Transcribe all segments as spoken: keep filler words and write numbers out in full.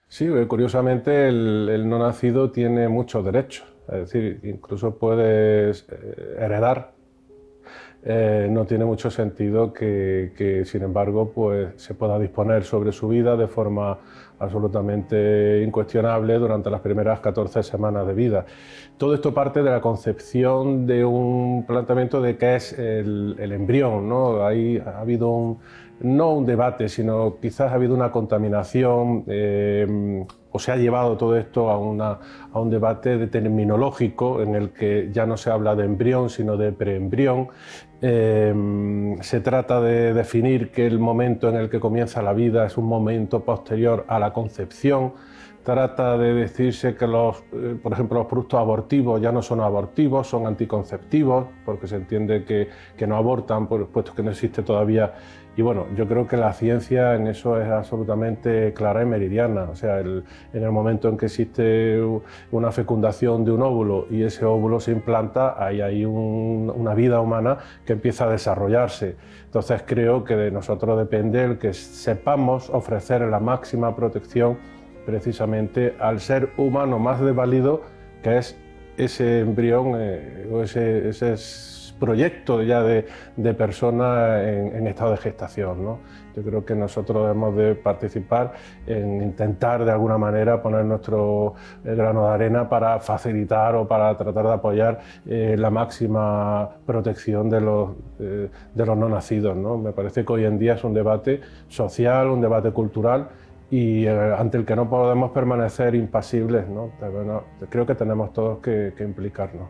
Sí, eh, curiosamente el, el no nacido tiene muchos derechos, es decir, incluso puedes eh, heredar. Eh, no tiene mucho sentido que, que, sin embargo, pues, se pueda disponer sobre su vida de forma absolutamente incuestionable durante las primeras catorce semanas de vida. Todo esto parte de la concepción de un planteamiento de qué es el, el embrión, ¿no? Ahí ha habido un, no un debate, sino quizás ha habido una contaminación eh, o se ha llevado todo esto a, una, a un debate de terminológico en el que ya no se habla de embrión, sino de preembrión. Eh, se trata de definir que el momento en el que comienza la vida es un momento posterior a la concepción. Trata de decirse que los, eh, por ejemplo, los productos abortivos ya no son abortivos, son anticonceptivos, porque se entiende que, que no abortan, puesto que no existe todavía. Y bueno, yo creo que la ciencia en eso es absolutamente clara y meridiana. O sea, el, en el momento en que existe una fecundación de un óvulo y ese óvulo se implanta, ahí hay un, una vida humana que empieza a desarrollarse. Entonces creo que de nosotros depende el que sepamos ofrecer la máxima protección precisamente al ser humano más desvalido, que es ese embrión eh, o ese, ese proyecto ya de, de persona en, en estado de gestación, ¿no? Yo creo que nosotros debemos de participar en intentar de alguna manera poner nuestro grano de arena para facilitar o para tratar de apoyar eh, la máxima protección de los, eh, de los no nacidos, ¿no? Me parece que hoy en día es un debate social, un debate cultural y eh, ante el que no podemos permanecer impasibles, ¿no? Bueno, creo que tenemos todos que, que implicarnos.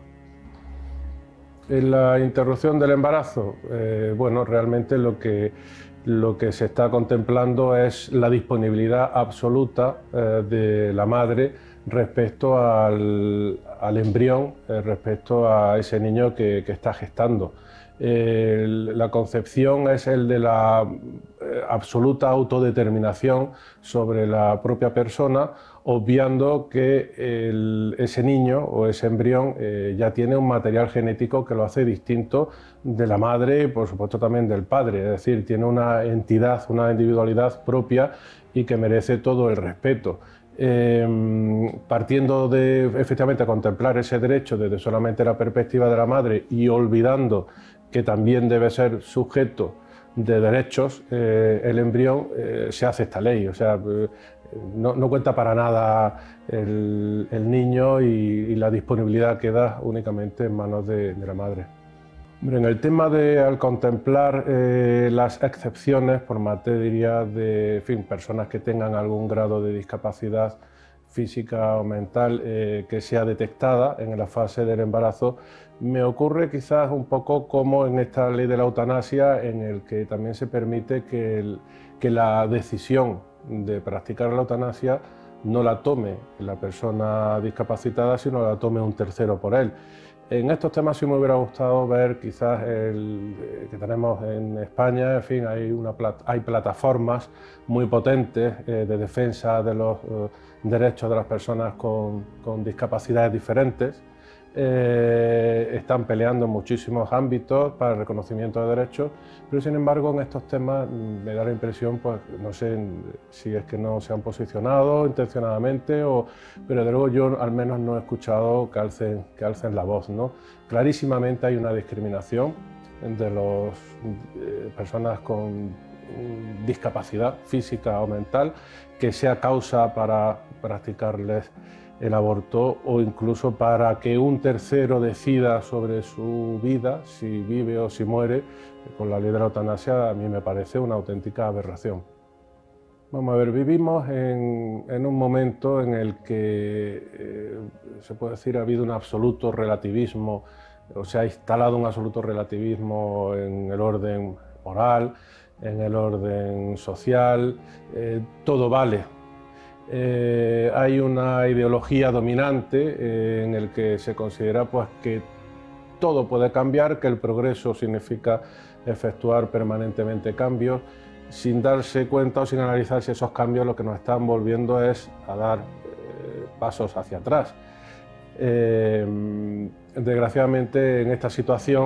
En la interrupción del embarazo, eh, bueno, realmente lo que, lo que se está contemplando es la disponibilidad absoluta eh, de la madre respecto al, al embrión, eh, respecto a ese niño que, que está gestando. Eh, la concepción es el de la eh, absoluta autodeterminación sobre la propia persona, obviando que el, ese niño o ese embrión eh, ya tiene un material genético que lo hace distinto de la madre y por supuesto también del padre, es decir, tiene una entidad, una individualidad propia y que merece todo el respeto. Eh, partiendo de efectivamente contemplar ese derecho desde solamente la perspectiva de la madre y olvidando que también debe ser sujeto de derechos eh, el embrión, eh, se hace esta ley. O sea, eh, no, no cuenta para nada el, el niño y, y la disponibilidad queda únicamente en manos de, de la madre. En el tema de al contemplar eh, las excepciones por materia de en fin, personas que tengan algún grado de discapacidad física o mental eh, que sea detectada en la fase del embarazo, me ocurre quizás un poco como en esta ley de la eutanasia, en el que también se permite que, el, que la decisión de practicar la eutanasia no la tome la persona discapacitada, sino la tome un tercero por él. En estos temas sí me hubiera gustado ver quizás el que tenemos en España, en fin, hay, una, hay plataformas muy potentes eh, de defensa de los eh, derechos de las personas con, con discapacidades diferentes. Eh, están peleando en muchísimos ámbitos para el reconocimiento de derechos, pero sin embargo en estos temas me da la impresión, pues no sé si es que no se han posicionado intencionadamente, o, pero de luego yo al menos no he escuchado que alcen, que alcen la voz, ¿no? Clarísimamente hay una discriminación entre las eh, personas con discapacidad física o mental que sea causa para practicarles el aborto o incluso para que un tercero decida sobre su vida, si vive o si muere. Con la ley de la eutanasia a mí me parece una auténtica aberración. Vamos a ver, vivimos en, en un momento en el que eh, se puede decir ha habido un absoluto relativismo, o se ha instalado un absoluto relativismo en el orden moral, en el orden social, eh, todo vale. Eh, hay una ideología dominante eh, en el que se considera pues, que todo puede cambiar, que el progreso significa efectuar permanentemente cambios, sin darse cuenta o sin analizar si esos cambios lo que nos están volviendo es a dar eh, pasos hacia atrás. Eh, desgraciadamente en esta situación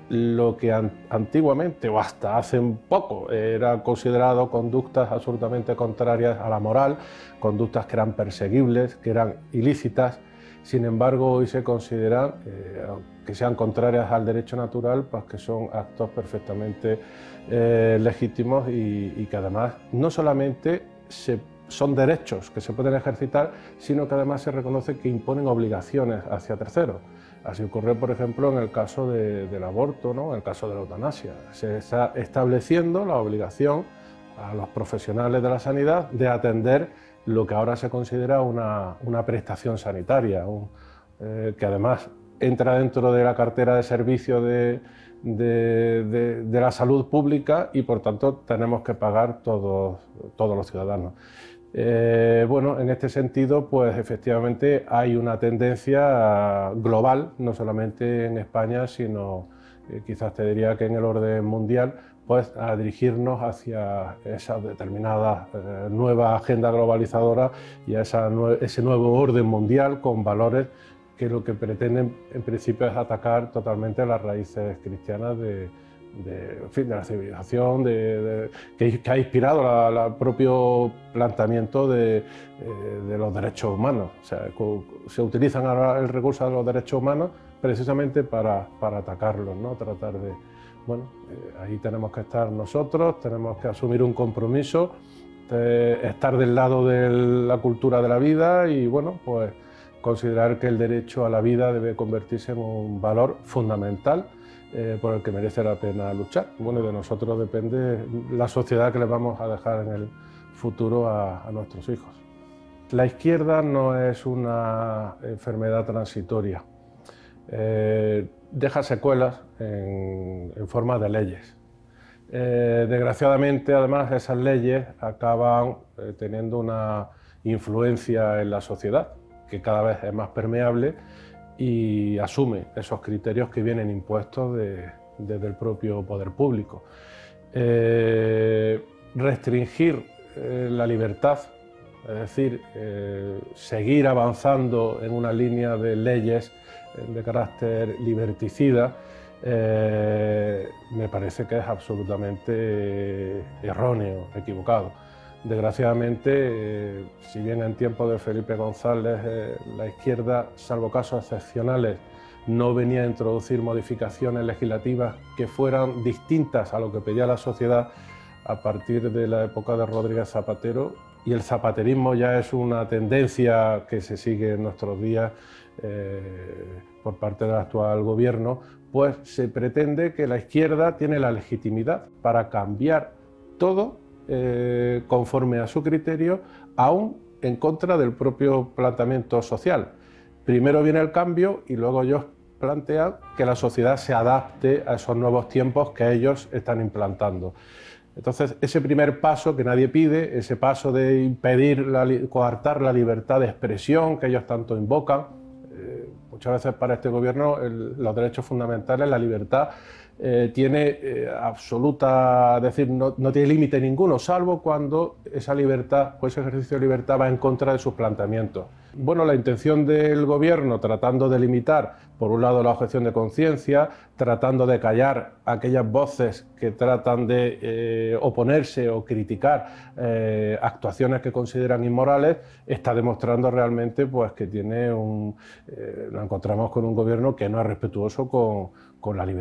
lo que an antiguamente o hasta hace un poco era considerado conductas absolutamente contrarias a la moral, conductas que eran perseguibles, que eran ilícitas. Sin embargo, hoy se consideran, eh, que sean contrarias al derecho natural, pues que son actos perfectamente eh, legítimos y, y que además no solamente se, son derechos que se pueden ejercitar, sino que además se reconoce que imponen obligaciones hacia terceros. Así ocurre, por ejemplo, en el caso de, del aborto, ¿no? En el caso de la eutanasia. Se está estableciendo la obligación a los profesionales de la sanidad de atender lo que ahora se considera una, una prestación sanitaria, un, eh, que además entra dentro de la cartera de servicios de, de, de, de la salud pública y, por tanto, tenemos que pagar todos, todos los ciudadanos. Eh, bueno, en este sentido, pues efectivamente hay una tendencia global, no solamente en España, sino eh, quizás te diría que en el orden mundial, pues a dirigirnos hacia esa determinada eh, nueva agenda globalizadora y a esa nue ese nuevo orden mundial con valores que lo que pretenden en principio es atacar totalmente las raíces cristianas de, de, en fin, de la civilización, de, de, que, que ha inspirado el propio planteamiento de, eh, de los derechos humanos. O sea, se utilizan ahora el recurso de los derechos humanos precisamente para, para atacarlos, ¿no? Tratar de... Bueno, eh, ahí tenemos que estar nosotros, tenemos que asumir un compromiso, eh, estar del lado de la cultura de la vida y, bueno, pues considerar que el derecho a la vida debe convertirse en un valor fundamental eh, por el que merece la pena luchar. Bueno, y de nosotros depende la sociedad que les vamos a dejar en el futuro a, a nuestros hijos. La izquierda no es una enfermedad transitoria. Eh, deja secuelas en, en forma de leyes. Eh, desgraciadamente, además, esas leyes acaban eh, teniendo una influencia en la sociedad, que cada vez es más permeable y asume esos criterios que vienen impuestos de, desde el propio poder público. Eh, restringir eh, la libertad, es decir, eh, seguir avanzando en una línea de leyes de carácter liberticida, eh, me parece que es absolutamente erróneo, equivocado. Desgraciadamente, eh, si bien en tiempos de Felipe González eh, la izquierda, salvo casos excepcionales, no venía a introducir modificaciones legislativas que fueran distintas a lo que pedía la sociedad, a partir de la época de Rodríguez Zapatero, y el zapaterismo ya es una tendencia que se sigue en nuestros días eh, por parte del actual gobierno, pues se pretende que la izquierda tiene la legitimidad para cambiar todo eh, conforme a su criterio, aún en contra del propio planteamiento social. Primero viene el cambio y luego ellos plantean que la sociedad se adapte a esos nuevos tiempos que ellos están implantando. Entonces, ese primer paso que nadie pide, ese paso de impedir, la, coartar la libertad de expresión que ellos tanto invocan, eh, muchas veces para este gobierno el, los derechos fundamentales, la libertad, eh, tiene eh, absoluta, es decir, no, no tiene límite ninguno, salvo cuando esa libertad o ese ejercicio de libertad va en contra de sus planteamientos. Bueno, la intención del gobierno, tratando de limitar, por un lado, la objeción de conciencia, tratando de callar aquellas voces que tratan de eh, oponerse o criticar eh, actuaciones que consideran inmorales, está demostrando realmente pues, que tiene un, eh, nos encontramos con un gobierno que no es respetuoso con, con la libertad.